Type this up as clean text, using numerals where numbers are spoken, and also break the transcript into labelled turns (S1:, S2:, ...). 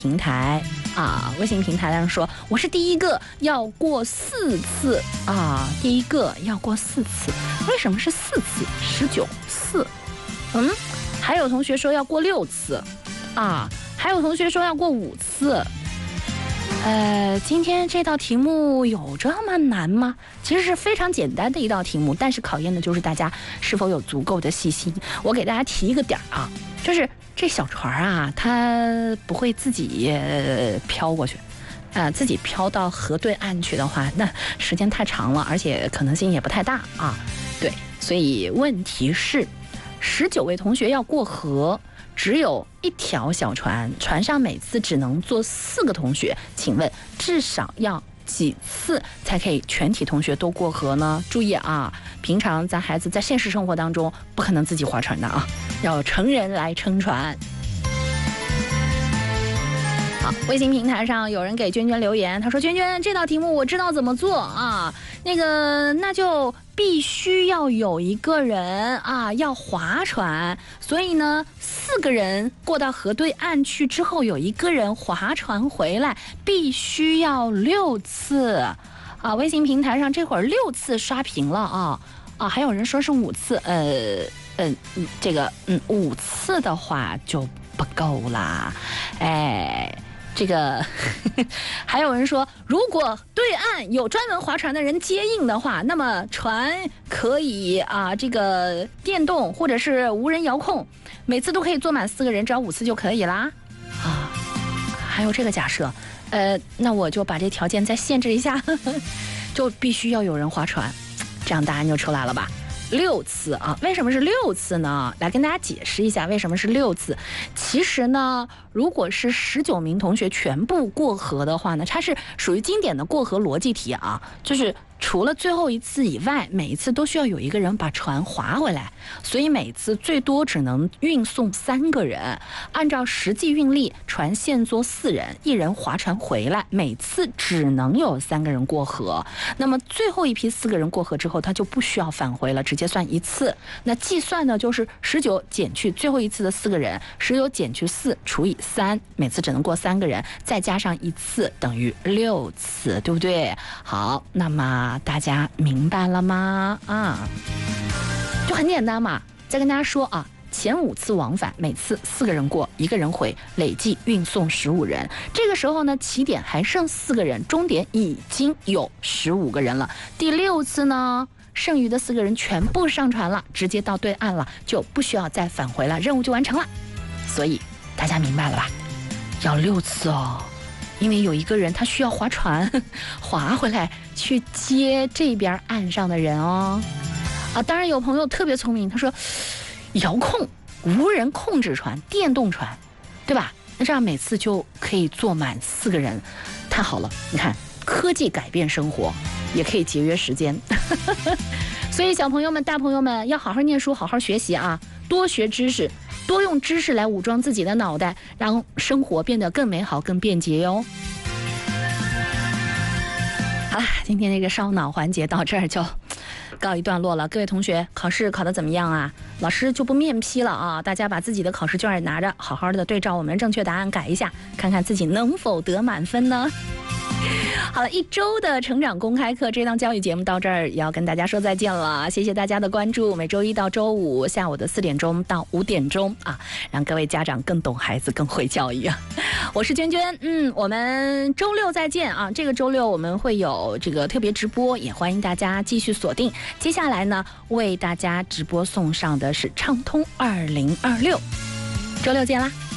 S1: 平台啊，微信平台上说我是第一个要过4次啊，第一个要过4次，为什么是4次？19、4，还有同学说要过6次啊，还有同学说要过5次。今天这道题目有这么难吗？其实是非常简单的一道题目，但是考验的就是大家是否有足够的细心。我给大家提一个点啊，就是这小船啊，它不会自己飘过去，自己飘到河对岸去的话，那时间太长了，而且可能性也不太大啊。对，所以问题是，19位同学要过河，只有1条小船，船上每次只能坐4个同学，请问至少要几次才可以全体同学都过河呢？注意啊，平常咱孩子在现实生活当中不可能自己划船的啊，要成人来撑船。好，微信平台上有人给娟娟留言，他说：“娟娟，这道题目我知道怎么做啊，那就必须要有一个人啊要划船，所以呢，4个人过到河对岸去之后，有一个人划船回来，必须要6次啊。”微信平台上这会儿6次刷屏了啊，还有人说是5次，5次的话就不够啦，还有人说，如果对岸有专门划船的人接应的话，那么船可以电动或者是无人遥控，每次都可以坐满4个人，只要5次就可以啦。还有这个假设，那我就把这条件再限制一下，就必须要有人划船，这样答案就出来了吧？6次啊，为什么是6次呢？来跟大家解释一下为什么是6次。其实呢，如果是19名同学全部过河的话呢，它是属于经典的过河逻辑题啊，就是除了最后一次以外，每一次都需要有一个人把船划回来，所以每次最多只能运送3个人。按照实际运力，船限坐4人，1人划船回来，每次只能有3个人过河。那么最后一批4个人过河之后，他就不需要返回了，直接算1次。那计算呢，就是19减去最后一次的4个人，19减去4除以3，每次只能过3个人，再加上1次等于6次，对不对？好，那么大家明白了吗？就很简单嘛。再跟大家说啊，前5次往返，每次4个人过，1个人回，累计运送15人。这个时候呢，起点还剩4个人，终点已经有15个人了。第6次呢，剩余的4个人全部上船了，直接到对岸了，就不需要再返回了，任务就完成了。所以大家明白了吧？要6次哦。因为有一个人他需要划船划回来去接这边岸上的人哦。当然有朋友特别聪明，他说遥控无人控制船，电动船，对吧？那这样每次就可以坐满4个人，太好了！你看，科技改变生活，也可以节约时间。所以小朋友们、大朋友们要好好念书，好好学习啊，多学知识。多用知识来武装自己的脑袋，让生活变得更美好、更便捷哟。好了，今天这个烧脑环节到这儿就告一段落了。各位同学，考试考得怎么样啊？老师就不面批了啊，大家把自己的考试卷拿着，好好的对照我们正确答案改一下，看看自己能否得满分呢？好了，1周的成长公开课这档教育节目到这儿也要跟大家说再见了，谢谢大家的关注。每周1到周5下午的4点钟到5点钟啊，让各位家长更懂孩子，更会教育啊。我是娟娟，我们周6再见啊！这个周6我们会有这个特别直播，也欢迎大家继续锁定。接下来呢，为大家直播送上的是畅通2026，周6见啦！